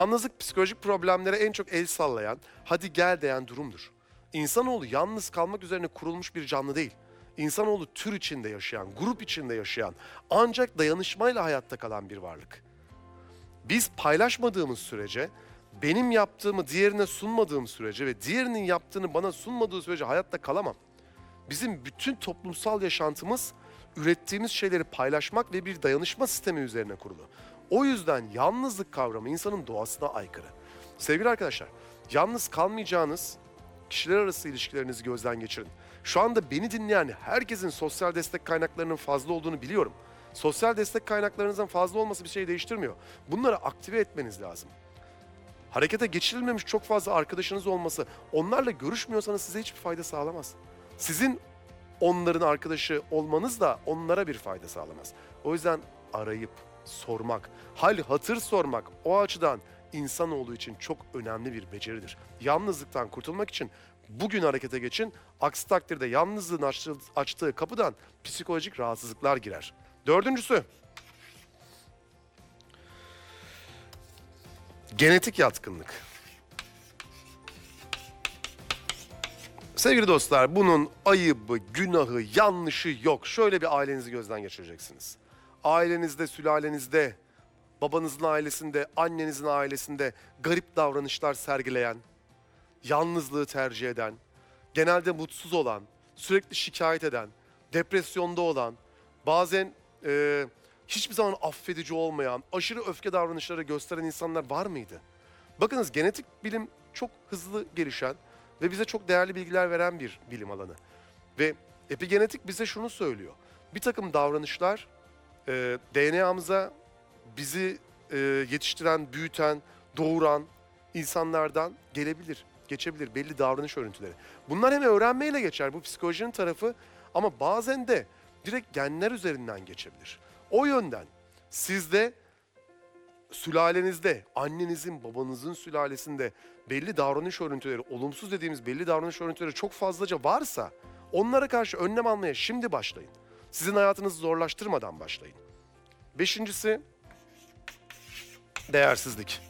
Yalnızlık psikolojik problemlere en çok el sallayan, hadi gel diyen durumdur. İnsanoğlu yalnız kalmak üzerine kurulmuş bir canlı değil. İnsanoğlu tür içinde yaşayan, grup içinde yaşayan, ancak dayanışmayla hayatta kalan bir varlık. Biz paylaşmadığımız sürece, benim yaptığımı diğerine sunmadığım sürece ve diğerinin yaptığını bana sunmadığı sürece hayatta kalamam. Bizim bütün toplumsal yaşantımız ürettiğimiz şeyleri paylaşmak ve bir dayanışma sistemi üzerine kurulu. O yüzden yalnızlık kavramı insanın doğasına aykırı. Sevgili arkadaşlar, yalnız kalmayacağınız kişiler arası ilişkilerinizi gözden geçirin. Şu anda beni dinleyen herkesin sosyal destek kaynaklarının fazla olduğunu biliyorum. Sosyal destek kaynaklarınızın fazla olması bir şey değiştirmiyor. Bunları aktive etmeniz lazım. Harekete geçirilmemiş çok fazla arkadaşınız olması, onlarla görüşmüyorsanız size hiçbir fayda sağlamaz. Sizin onların arkadaşı olmanız da onlara bir fayda sağlamaz. O yüzden arayıp sormak, hal hatır sormak o açıdan insanoğlu için çok önemli bir beceridir. Yalnızlıktan kurtulmak için bugün harekete geçin. Aksi takdirde yalnızlığın açtığı kapıdan psikolojik rahatsızlıklar girer. Dördüncüsü, genetik yatkınlık. Sevgili dostlar, bunun ayıbı, günahı, yanlışı yok. Şöyle bir ailenizi gözden geçireceksiniz. Ailenizde, sülalenizde, babanızın ailesinde, annenizin ailesinde garip davranışlar sergileyen, yalnızlığı tercih eden, genelde mutsuz olan, sürekli şikayet eden, depresyonda olan, bazen hiçbir zaman affedici olmayan, aşırı öfke davranışları gösteren insanlar var mıydı? Bakınız, genetik bilim çok hızlı gelişen ve bize çok değerli bilgiler veren bir bilim alanı. Ve epigenetik bize şunu söylüyor. Bir takım davranışlar DNA'mıza bizi yetiştiren, büyüten, doğuran insanlardan gelebilir, geçebilir belli davranış örüntüleri. Bunlar hem öğrenmeyle geçer, bu psikolojinin tarafı, ama bazen de direkt genler üzerinden geçebilir. O yönden sizde, sülalenizde, annenizin, babanızın sülalesinde belli davranış örüntüleri, olumsuz dediğimiz belli davranış örüntüleri çok fazlaca varsa onlara karşı önlem almaya şimdi başlayın. Sizin hayatınızı zorlaştırmadan başlayın. Beşincisi, değersizlik.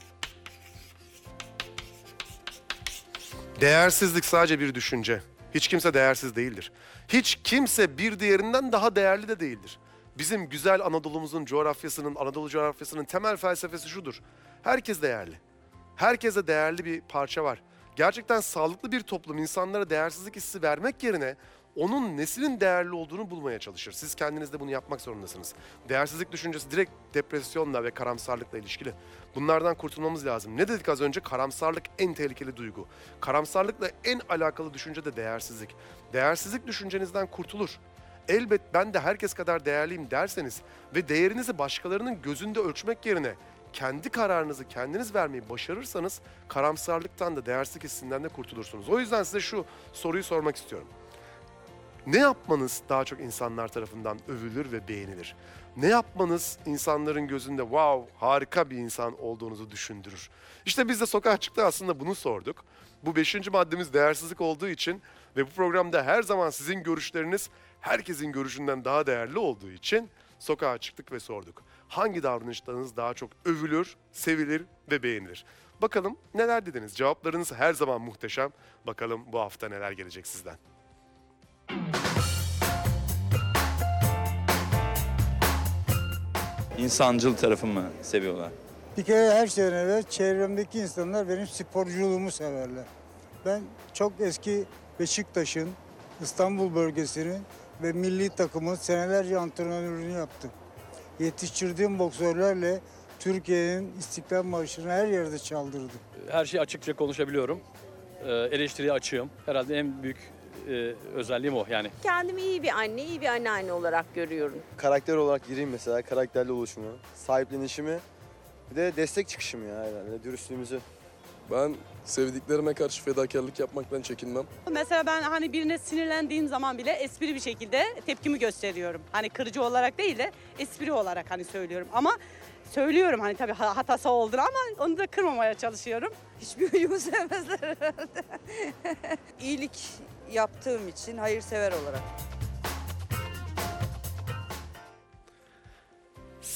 Değersizlik sadece bir düşünce. Hiç kimse değersiz değildir. Hiç kimse bir diğerinden daha değerli de değildir. Bizim güzel Anadolu'muzun coğrafyasının, Anadolu coğrafyasının temel felsefesi şudur: herkes değerli. Herkese değerli bir parça var. Gerçekten sağlıklı bir toplum insanlara değersizlik hissi vermek yerine onun nesinin değerli olduğunu bulmaya çalışır. Siz kendiniz de bunu yapmak zorundasınız. Değersizlik düşüncesi direkt depresyonla ve karamsarlıkla ilişkili. Bunlardan kurtulmamız lazım. Ne dedik az önce? Karamsarlık en tehlikeli duygu. Karamsarlıkla en alakalı düşünce de değersizlik. Değersizlik düşüncenizden kurtulur. Elbet ben de herkes kadar değerliyim derseniz ve değerinizi başkalarının gözünde ölçmek yerine kendi kararınızı kendiniz vermeyi başarırsanız karamsarlıktan da değersizlik hissinden de kurtulursunuz. O yüzden size şu soruyu sormak istiyorum. Ne yapmanız daha çok insanlar tarafından övülür ve beğenilir? Ne yapmanız insanların gözünde wow, harika bir insan olduğunuzu düşündürür? İşte biz de Sokağa Çıktık aslında bunu sorduk. Bu 5. maddemiz değersizlik olduğu için ve bu programda her zaman sizin görüşleriniz herkesin görüşünden daha değerli olduğu için sokağa çıktık ve sorduk. Hangi davranışlarınız daha çok övülür, sevilir ve beğenilir? Bakalım neler dediniz? Cevaplarınız her zaman muhteşem. Bakalım bu hafta neler gelecek sizden? İnsancıl tarafımı seviyorlar. Bir kere her şeyden evvel çevremdeki insanlar benim sporculuğumu severler. Ben çok eski Beşiktaş'ın, İstanbul bölgesinin ve milli takımın senelerce antrenörlüğünü yaptım. Yetiştirdiğim boksörlerle Türkiye'nin İstiklal Marşı'nı her yerde çaldırdım. Her şeyi açıkça konuşabiliyorum. Eleştiriye açığım. Herhalde en büyük özelliğim o yani. Kendimi iyi bir anne, iyi bir anneanne olarak görüyorum. Karakter olarak gireyim mesela, karakterli oluşumu, sahiplenişimi, bir de destek çıkışımı ya herhalde, dürüstlüğümüzü. Ben sevdiklerime karşı fedakarlık yapmaktan çekinmem. Mesela ben hani birine sinirlendiğim zaman bile espri bir şekilde tepkimi gösteriyorum. Hani kırıcı olarak değil de espri olarak hani söylüyorum. Ama söylüyorum hani tabii hatası olduğunu ama onu da kırmamaya çalışıyorum. Hiçbir uyumu sevmezler herhalde. İyilik yaptığım için hayırsever olarak.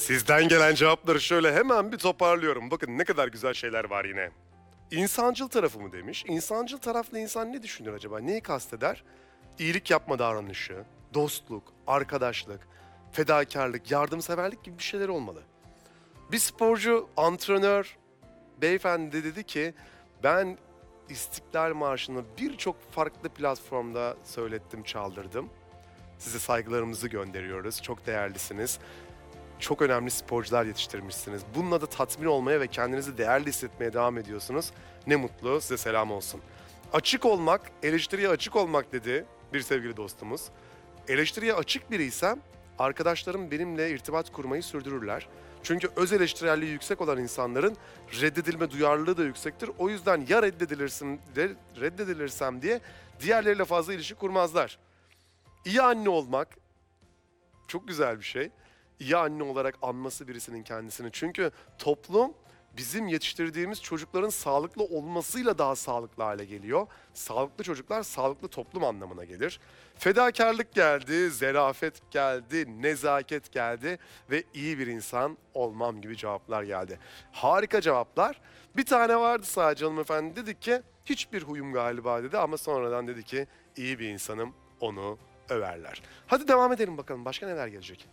Sizden gelen cevapları şöyle hemen bir toparlıyorum. Bakın ne kadar güzel şeyler var yine. İnsancıl tarafı mı demiş? İnsancıl taraflı insan ne düşünür acaba? Neyi kasteder? İyilik yapma davranışı, dostluk, arkadaşlık, fedakarlık, yardımseverlik gibi bir şeyler olmalı. Bir sporcu, antrenör beyefendi dedi ki ben İstiklal Marşı'nı birçok farklı platformda söylettim, çaldırdım. Size saygılarımızı gönderiyoruz. Çok değerlisiniz. Çok önemli sporcular yetiştirmişsiniz. Bununla da tatmin olmaya ve kendinizi değerli hissetmeye devam ediyorsunuz. Ne mutlu, size selam olsun. Açık olmak, eleştiriye açık olmak dedi bir sevgili dostumuz. Eleştiriye açık biriysem arkadaşlarım benimle irtibat kurmayı sürdürürler. Çünkü öz eleştirelliği yüksek olan insanların reddedilme duyarlılığı da yüksektir. O yüzden ya reddedilirsem diye diğerleriyle fazla ilişki kurmazlar. İyi anne olmak çok güzel bir şey. İyi anne olarak anması birisinin kendisini. Çünkü toplum bizim yetiştirdiğimiz çocukların sağlıklı olmasıyla daha sağlıklı hale geliyor. Sağlıklı çocuklar sağlıklı toplum anlamına gelir. Fedakarlık geldi, zerafet geldi, nezaket geldi ve iyi bir insan olmam gibi cevaplar geldi. Harika cevaplar. Bir tane vardı sadece hanımefendi, dedi ki hiçbir huyum galiba dedi ama sonradan dedi ki iyi bir insanım, onu överler. Hadi devam edelim bakalım başka neler gelecek.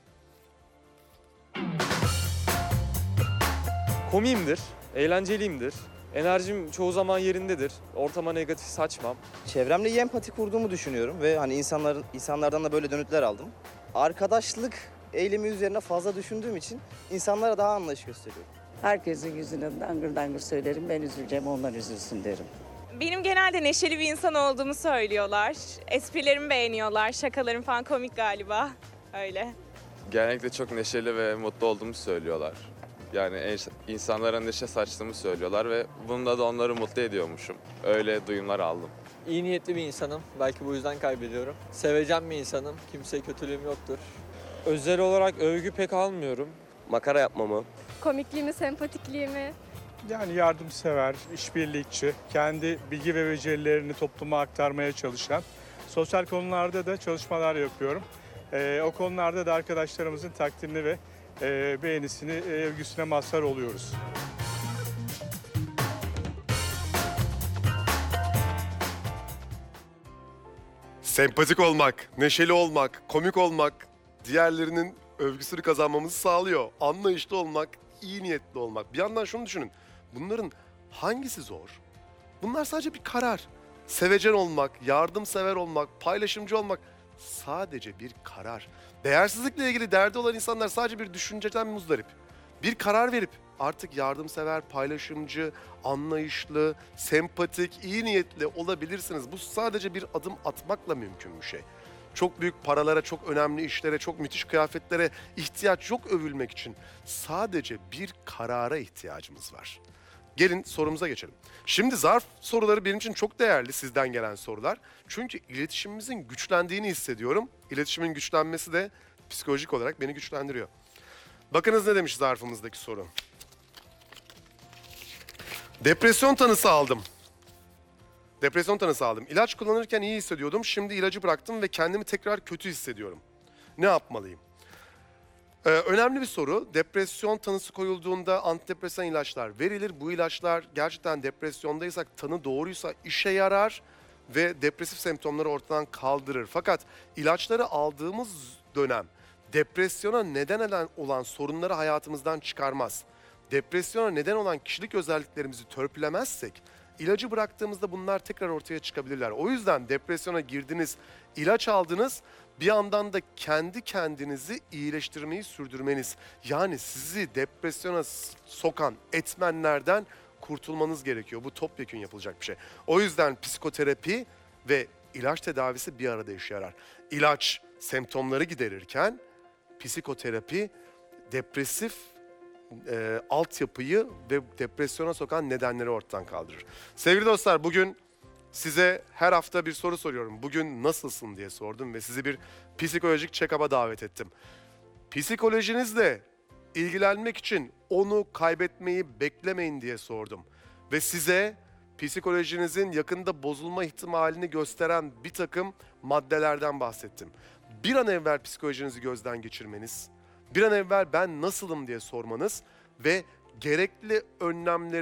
Komiyimdir, eğlenceliyimdir. Enerjim çoğu zaman yerindedir. Ortama negatif saçmam. Çevremle iyi empati kurduğumu düşünüyorum ve hani insanlardan da böyle dönütler aldım. Arkadaşlık eylemi üzerine fazla düşündüğüm için insanlara daha anlayış gösteriyorum. Herkesin yüzüne dangır dangır söylerim. Ben üzüleceğim, onlar üzülsün derim. Benim genelde neşeli bir insan olduğumu söylüyorlar. Esprilerimi beğeniyorlar, şakalarım falan komik galiba. Öyle. Genellikle çok neşeli ve mutlu olduğumu söylüyorlar. Yani insanlara neşe saçtığımı söylüyorlar ve bunda da onları mutlu ediyormuşum. Öyle duyumlar aldım. İyi niyetli bir insanım. Belki bu yüzden kaybediyorum. Sevecen bir insanım. Kimseye kötülüğüm yoktur. Özel olarak övgü pek almıyorum. Makara yapmamı. Komikliğimi, sempatikliğimi. Yani yardımsever, işbirlikçi, kendi bilgi ve becerilerini topluma aktarmaya çalışan, sosyal konularda da çalışmalar yapıyorum. O konularda da arkadaşlarımızın takdirini ve beğenisini, övgüsüne mazhar oluyoruz. Sempatik olmak, neşeli olmak, komik olmak diğerlerinin övgüsünü kazanmamızı sağlıyor. Anlayışlı olmak, iyi niyetli olmak. Bir yandan şunu düşünün. Bunların hangisi zor? Bunlar sadece bir karar. Sevecen olmak, yardımsever olmak, paylaşımcı olmak sadece bir karar. Değersizlikle ilgili derdi olan insanlar sadece bir düşünceden muzdarip. Bir karar verip artık yardımsever, paylaşımcı, anlayışlı, sempatik, iyi niyetli olabilirsiniz. Bu sadece bir adım atmakla mümkün bir şey. Çok büyük paralara, çok önemli işlere, çok müthiş kıyafetlere ihtiyaç yok övülmek için. Sadece bir karara ihtiyacımız var. Gelin sorumuza geçelim. Şimdi zarf soruları benim için çok değerli, sizden gelen sorular. Çünkü iletişimimizin güçlendiğini hissediyorum. İletişimin güçlenmesi de psikolojik olarak beni güçlendiriyor. Bakınız ne demiş zarfımızdaki soru. Depresyon tanısı aldım. Depresyon tanısı aldım. İlaç kullanırken iyi hissediyordum. Şimdi ilacı bıraktım ve kendimi tekrar kötü hissediyorum. Ne yapmalıyım? Önemli bir soru. Depresyon tanısı koyulduğunda antidepresan ilaçlar verilir. Bu ilaçlar gerçekten depresyondaysak, tanı doğruysa işe yarar ve depresif semptomları ortadan kaldırır. Fakat ilaçları aldığımız dönem depresyona neden olan sorunları hayatımızdan çıkarmaz. Depresyona neden olan kişilik özelliklerimizi törpülemezsek, ilacı bıraktığımızda bunlar tekrar ortaya çıkabilirler. O yüzden depresyona girdiniz, ilaç aldınız, bir yandan da kendi kendinizi iyileştirmeyi sürdürmeniz. Yani sizi depresyona sokan etmenlerden kurtulmanız gerekiyor. Bu topyekün yapılacak bir şey. O yüzden psikoterapi ve ilaç tedavisi bir arada işe yarar. İlaç semptomları giderirken psikoterapi depresif altyapıyı ve depresyona sokan nedenleri ortadan kaldırır. Sevgili dostlar, bugün size her hafta bir soru soruyorum. Bugün nasılsın diye sordum ve sizi bir psikolojik check-up'a davet ettim. Psikolojinizle ilgilenmek için onu kaybetmeyi beklemeyin diye sordum. Ve size psikolojinizin yakında bozulma ihtimalini gösteren bir takım maddelerden bahsettim. Bir an evvel psikolojinizi gözden geçirmeniz, Bir an evvel ben nasılım diye sormanız ve gerekli önlemleri